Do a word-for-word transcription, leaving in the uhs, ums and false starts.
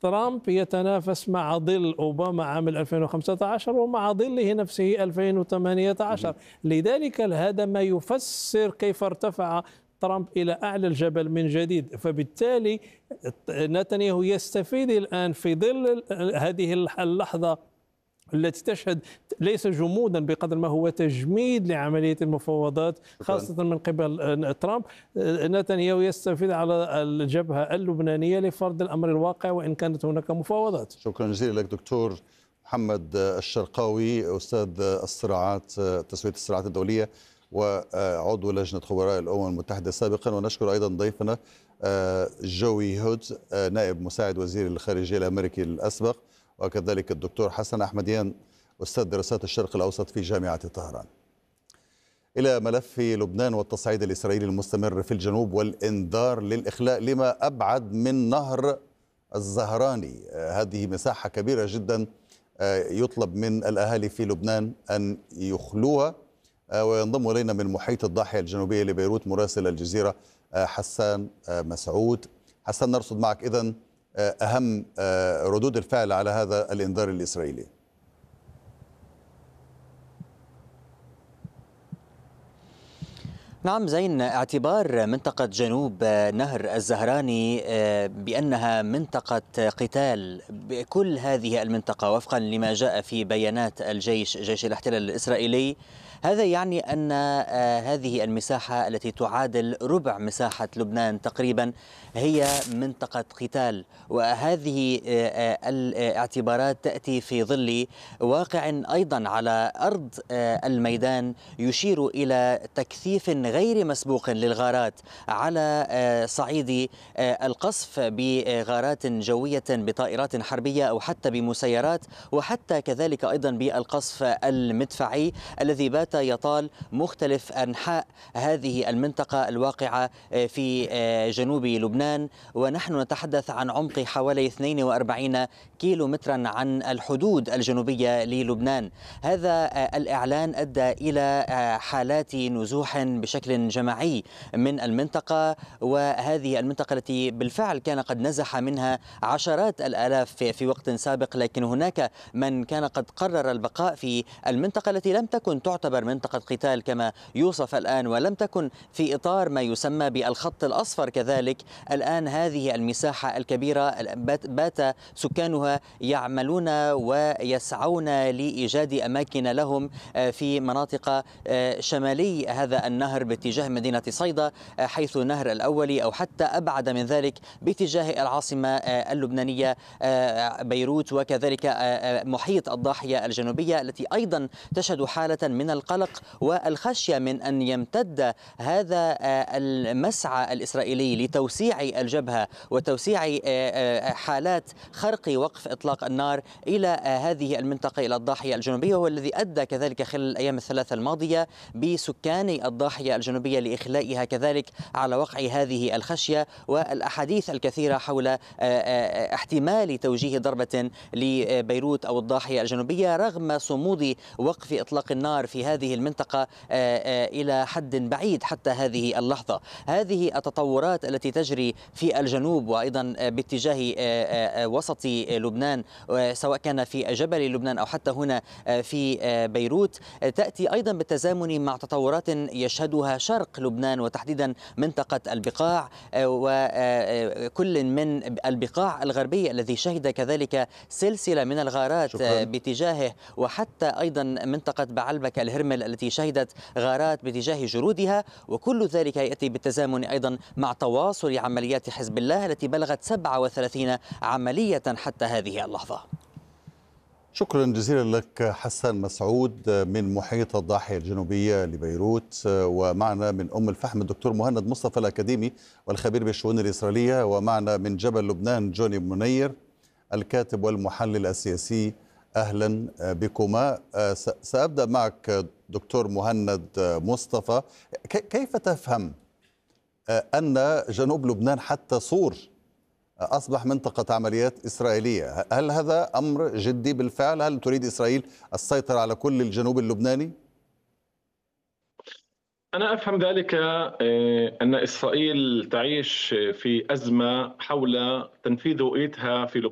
ترامب يتنافس مع ظل أوباما عام ألفين وخمسة عشر ومع ظله نفسه ألفين وثمانية عشر. لذلك هذا ما يفسر كيف ارتفع ترامب إلى أعلى الجبل من جديد. فبالتالي نتنياهو يستفيد الآن في ظل هذه اللحظة التي تشهد ليس جمودا بقدر ما هو تجميد لعملية المفاوضات خاصة من قبل ترامب. نتنياهو يستفيد على الجبهة اللبنانية لفرض الأمر الواقع وإن كانت هناك مفاوضات. شكرا جزيلا لك دكتور محمد الشرقاوي، أستاذ الصراعات تسوية الصراعات الدولية وعضو لجنة خبراء الأمم المتحدة سابقا. ونشكر أيضا ضيفنا جوي هود نائب مساعد وزير الخارجية الأمريكي الأسبق، وكذلك الدكتور حسن أحمديان أستاذ دراسات الشرق الأوسط في جامعة طهران. إلى ملف لبنان والتصعيد الإسرائيلي المستمر في الجنوب والإنذار للإخلاء لما أبعد من نهر الزهراني. هذه مساحة كبيرة جدا يطلب من الأهالي في لبنان أن يخلوها. وينضم إلينا من محيط الضاحية الجنوبية لبيروت مراسل الجزيرة حسان مسعود. حسان، نرصد معك إذن أهم ردود الفعل على هذا الإنذار الإسرائيلي. نعم زين، اعتبار منطقة جنوب نهر الزهراني بأنها منطقة قتال بكل هذه المنطقة وفقا لما جاء في بيانات الجيش جيش الاحتلال الإسرائيلي، هذا يعني أن هذه المساحة التي تعادل ربع مساحة لبنان تقريبا هي منطقة قتال. وهذه الاعتبارات تأتي في ظل واقع أيضا على أرض الميدان يشير إلى تكثيف غير مسبوق للغارات على صعيد القصف بغارات جوية بطائرات حربية أو حتى بمسيرات، وحتى كذلك أيضا بالقصف المدفعي الذي بات يطال مختلف أنحاء هذه المنطقة الواقعة في جنوب لبنان. ونحن نتحدث عن عمق حوالي اثنين وأربعين كيلو مترا عن الحدود الجنوبية للبنان. هذا الإعلان أدى إلى حالات نزوح بشكل جماعي من المنطقة، وهذه المنطقة التي بالفعل كان قد نزح منها عشرات الآلاف في وقت سابق، لكن هناك من كان قد قرر البقاء في المنطقة التي لم تكن تعتبر منطقة قتال كما يوصف الآن، ولم تكن في إطار ما يسمى بالخط الأصفر كذلك. الآن هذه المساحة الكبيرة بات سكانها يعملون ويسعون لإيجاد أماكن لهم في مناطق شمالي هذا النهر باتجاه مدينة صيدا حيث النهر الأولي، أو حتى أبعد من ذلك باتجاه العاصمة اللبنانية بيروت، وكذلك محيط الضاحية الجنوبية التي أيضا تشهد حالة من القلق والخشية من أن يمتد هذا المسعى الإسرائيلي لتوسيع الجبهة وتوسيع حالات خرق وقف إطلاق النار إلى هذه المنطقة إلى الضاحية الجنوبية، والذي أدى كذلك خلال الأيام الثلاثة الماضية بسكان الضاحية الجنوبية لإخلائها كذلك على وقع هذه الخشية والأحاديث الكثيرة حول احتمال توجيه ضربة لبيروت أو الضاحية الجنوبية رغم صمود وقف إطلاق النار في هذه المنطقة إلى حد بعيد حتى هذه اللحظة. هذه التطورات التي تجري في الجنوب وأيضا باتجاه وسط لبنان سواء كان في جبل لبنان أو حتى هنا في بيروت تأتي أيضا بالتزامن مع تطورات يشهدها شرق لبنان وتحديدا منطقة البقاع، وكل من البقاع الغربي الذي شهد كذلك سلسلة من الغارات شكرا. باتجاهه، وحتى أيضا منطقة بعلبك الهرمل التي شهدت غارات باتجاه جرودها، وكل ذلك يأتي بالتزامن أيضا مع تواصل عمليات حزب الله التي بلغت سبعة وثلاثين عملية حتى هذه اللحظة. شكرا جزيلا لك حسان مسعود من محيط الضاحية الجنوبية لبيروت. ومعنا من أم الفحم الدكتور مهند مصطفى الأكاديمي والخبير بالشؤون الإسرائيلية، ومعنا من جبل لبنان جوني منير الكاتب والمحلل السياسي. أهلا بكما. سأبدأ معك دكتور مهند مصطفى، كيف تفهم أن جنوب لبنان حتى صور أصبح منطقة عمليات إسرائيلية؟ هل هذا أمر جدي بالفعل؟ هل تريد إسرائيل السيطرة على كل الجنوب اللبناني؟ أنا أفهم ذلك أن إسرائيل تعيش في أزمة حول تنفيذ رؤيتها في لبنان.